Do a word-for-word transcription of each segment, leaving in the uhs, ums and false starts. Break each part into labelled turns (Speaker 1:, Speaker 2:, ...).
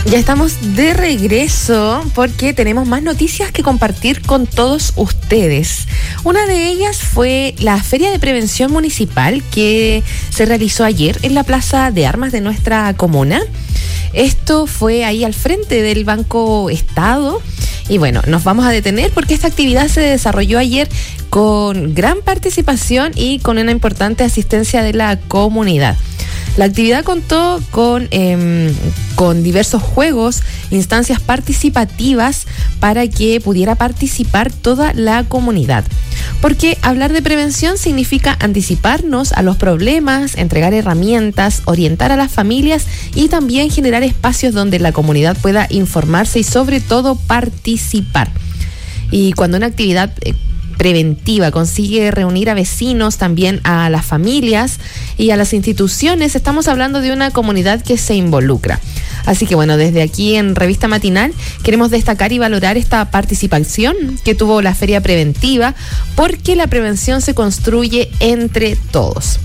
Speaker 1: Ya estamos de regreso porque tenemos más noticias que compartir con todos ustedes. Una de ellas fue la Feria de Prevención Municipal que se realizó ayer en la Plaza de Armas de nuestra comuna. Esto fue ahí al frente del Banco Estado. Y bueno, nos vamos a detener porque esta actividad se desarrolló ayer con gran participación y con una importante asistencia de la comunidad. La actividad contó con, eh, con diversos juegos, instancias participativas para que pudiera participar toda la comunidad. Porque hablar de prevención significa anticiparnos a los problemas, entregar herramientas, orientar a las familias y también generar espacios donde la comunidad pueda informarse y sobre todo participar. Y cuando una actividad eh, preventiva consigue reunir a vecinos, también a las familias y a las instituciones, estamos hablando de una comunidad que se involucra. Así que bueno, desde aquí en Revista Matinal queremos destacar y valorar esta participación que tuvo la Feria Preventiva, porque la prevención se construye entre todos.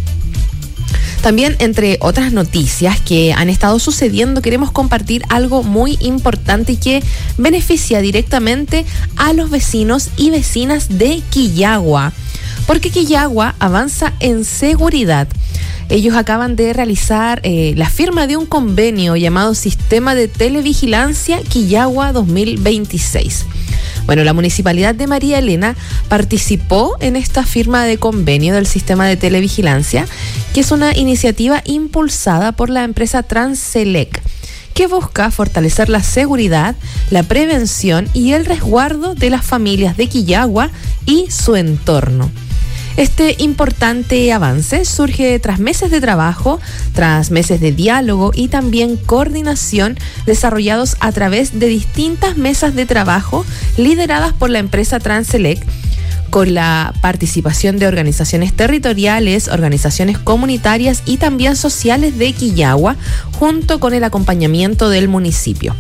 Speaker 1: También, entre otras noticias que han estado sucediendo, queremos compartir algo muy importante y que beneficia directamente a los vecinos y vecinas de Quillagua, porque Quillagua avanza en seguridad. Ellos acaban de realizar eh, la firma de un convenio llamado Sistema de Televigilancia Quillagua dos mil veintiséis. Bueno, la Municipalidad de María Elena participó en esta firma de convenio del Sistema de Televigilancia, que es una iniciativa impulsada por la empresa Transelec, que busca fortalecer la seguridad, la prevención y el resguardo de las familias de Quillagua y su entorno. Este importante avance surge tras meses de trabajo, tras meses de diálogo y también coordinación desarrollados a través de distintas mesas de trabajo lideradas por la empresa Transelec, con la participación de organizaciones territoriales, organizaciones comunitarias y también sociales de Quillagua, junto con el acompañamiento del municipio.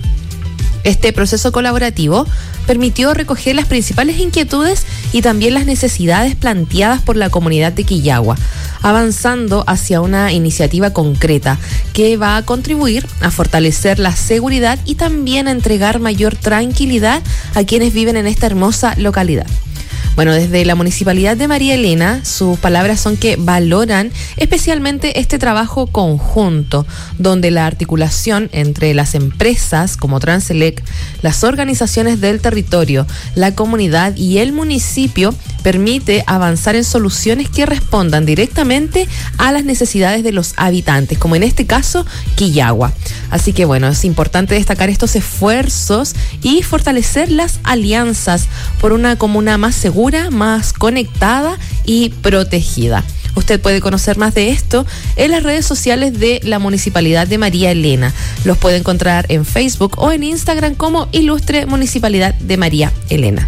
Speaker 1: Este proceso colaborativo permitió recoger las principales inquietudes y también las necesidades planteadas por la comunidad de Quillagua, avanzando hacia una iniciativa concreta que va a contribuir a fortalecer la seguridad y también a entregar mayor tranquilidad a quienes viven en esta hermosa localidad. Bueno, desde la Municipalidad de María Elena, sus palabras son que valoran especialmente este trabajo conjunto, donde la articulación entre las empresas como Transelec, las organizaciones del territorio, la comunidad y el municipio permite avanzar en soluciones que respondan directamente a las necesidades de los habitantes, como en este caso Quillagua. Así que bueno, es importante destacar estos esfuerzos y fortalecer las alianzas por una comuna más segura, más conectada y protegida. Usted puede conocer más de esto en las redes sociales de la Municipalidad de María Elena. Los puede encontrar en Facebook o en Instagram como Ilustre Municipalidad de María Elena.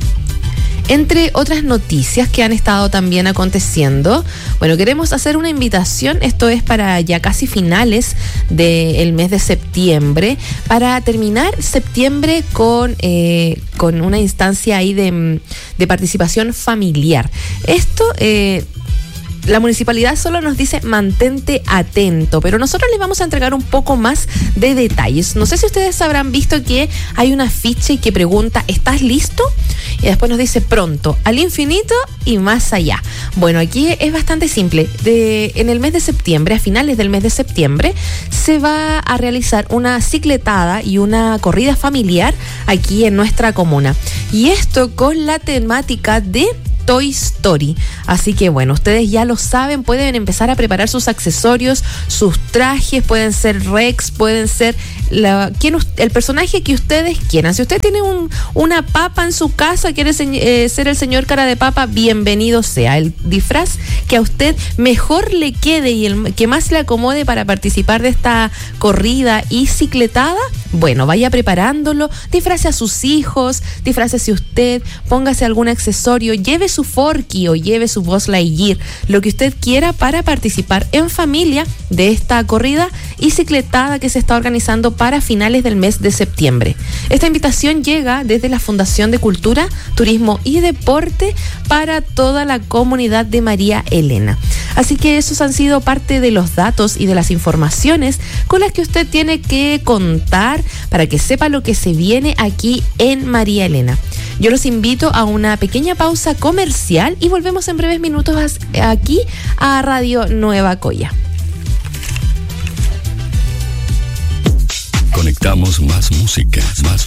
Speaker 1: Entre otras noticias que han estado también aconteciendo, bueno, queremos hacer una invitación, esto es para ya casi finales del mes de septiembre, para terminar septiembre con, eh, con una instancia ahí de, de participación familiar. Esto... Eh, La municipalidad solo nos dice mantente atento, pero nosotros les vamos a entregar un poco más de detalles. No sé si ustedes habrán visto que hay un afiche que pregunta ¿estás listo? Y después nos dice pronto, al infinito y más allá. Bueno, aquí es bastante simple. De, en el mes de septiembre, a finales del mes de septiembre, se va a realizar una cicletada y una corrida familiar aquí en nuestra comuna. Y esto con la temática de Toy Story. Así que bueno, ustedes ya lo saben, pueden empezar a preparar sus accesorios, sus trajes, pueden ser Rex, pueden ser la, quien, el personaje que ustedes quieran. Si usted tiene un, una papa en su casa, quiere se, eh, ser el señor cara de papa, bienvenido sea. El disfraz que a usted mejor le quede y el que más le acomode para participar de esta corrida y cicletada, bueno, vaya preparándolo, disfrace a sus hijos, disfrácese usted, póngase algún accesorio, lleve su Forky o lleve su Buzz Lightyear, lo que usted quiera para participar en familia de esta corrida y cicletada que se está organizando para finales del mes de septiembre. Esta invitación llega desde la Fundación de Cultura, Turismo y Deporte para toda la comunidad de María Elena. Así que esos han sido parte de los datos y de las informaciones con las que usted tiene que contar para que sepa lo que se viene aquí en María Elena. Yo los invito a una pequeña pausa comercial y volvemos en breves minutos aquí a Radio Nueva Coya.
Speaker 2: Conectamos más música, más